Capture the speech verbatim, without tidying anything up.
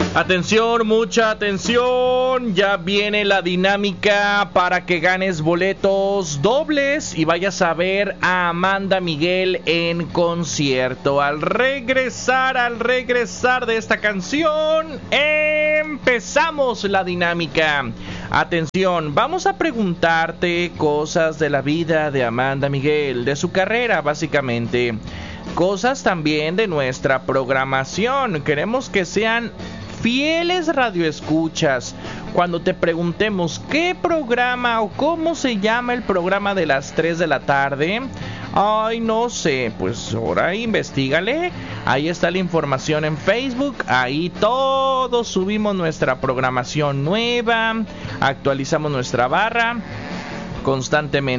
Atención, mucha atención, ya viene la dinámica para que ganes boletos dobles y vayas a ver a Amanda Miguel en concierto. Al regresar, al regresar de esta canción, empezamos la dinámica. Atención, vamos a preguntarte cosas de la vida de Amanda Miguel, de su carrera básicamente. Cosas también de nuestra programación. Queremos que sean fieles radioescuchas. Cuando te preguntemos qué programa o cómo se llama el programa de las tres de la tarde, ay, no sé, pues ahora investígale. Ahí está la información en Facebook. Ahí todos subimos nuestra programación nueva, actualizamos nuestra barra constantemente.